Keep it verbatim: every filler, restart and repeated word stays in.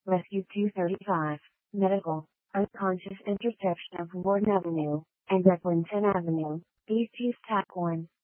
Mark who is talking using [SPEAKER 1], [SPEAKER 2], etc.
[SPEAKER 1] Rescue two thirty-five, Medical, unconscious intersection of Warden Avenue and Eglinton Avenue, East East Tack one.